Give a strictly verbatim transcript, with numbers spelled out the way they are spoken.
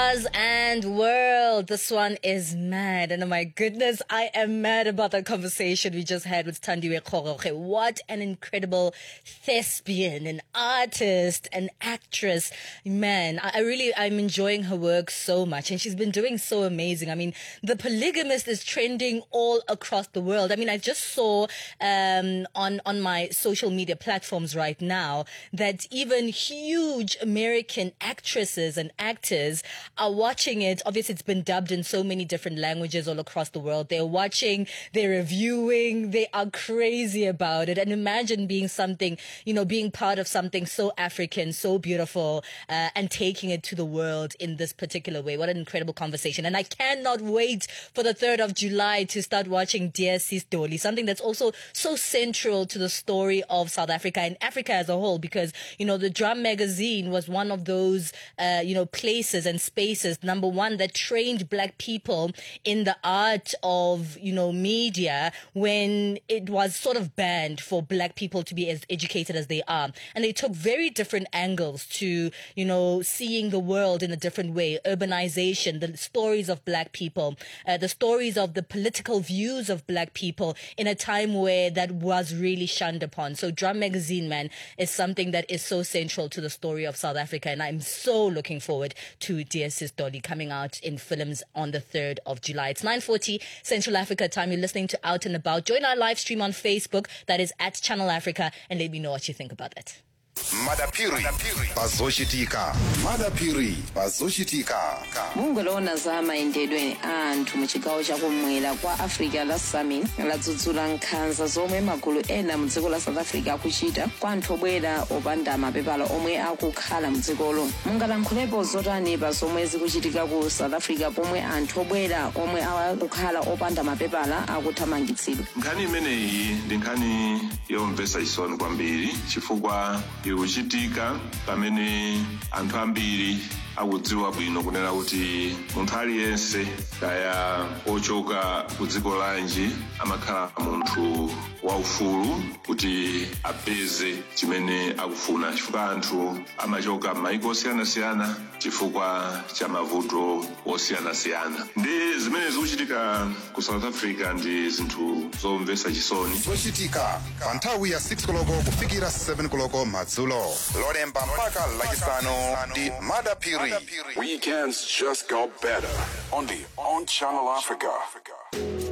Stars and World. This one is mad. And oh my goodness, I am mad about that conversation we just had with Thandiwe Kgogokge. What an incredible thespian, an artist, an actress. Man, I, I really, I'm enjoying her work so much. And she's been doing so amazing. I mean, The Polygamist is trending all across the world. I mean, I just saw um, on, on my social media platforms right now that even huge American actresses and actors are watching it. Obviously, it's been dubbed in so many different languages all across the world. They're watching, they're reviewing, they are crazy about it. And imagine being something, you know, being part of something so African, so beautiful, uh, and taking it to the world in this particular way. What an incredible conversation. And I cannot wait for the third of July to start watching Dear Sis Dolly, something that's also so central to the story of South Africa and Africa as a whole, because, you know, the Drum magazine was one of those, uh, you know, places and spaces, number one, that trained black people in the art of, you know, media when it was sort of banned for black people to be as educated as they are. And they took very different angles to, you know, seeing the world in a different way. Urbanization, the stories of black people, uh, the stories of the political views of black people in a time where that was really shunned upon. So Drum magazine, man, is something that is so central to the story of South Africa. And I'm so looking forward to Dear Sis Dolly coming out in films on the third of July. It's nine forty Central Africa time. You're listening to Out and About. Join our live stream on Facebook. That is at Channel Africa. And let me know what you think about it. Madapiri pazoshitika Madapiri pazoshitika mungolona za maendedwe anthu muchigawo chakumwera kwa Africa la Summit ladzudzula nkhanza zomwe magulu ena mu dziko la South Africa akuchita kwa anthu obwera opanda mapepala omwe akukhala mu dzikolo. Mungalankhulepo zotani pa zomwe zikuchitika ku South Africa pomwe anthu obwera omwe akukhala opanda mapepala akuthamangitsidwa? Nkhani imeneyi ndi nkhani yomvetsa chisoni kwambiri chifukwa ikuchitika pamene anthu ambiri akudziwa bwino kunena kuti munthu aliyense kaya ochoka ku dziko lanji amakhala munthu waufulu kuti apeze chimene akufuna, chifukwa anthu amachoka m'mayiko osiyanasiyana chifukwa cha mavuto osiyanasiyana. Ndi zimene zikuchitika ku South Africa ndi zinthu zomvetsa chisoni. zochitika pa nthawi ya six koloko kufikira seven koloko madzulo, lolemba mpaka lachisanu ndi Madapiri. Weekends just got better. Only on Channel Africa.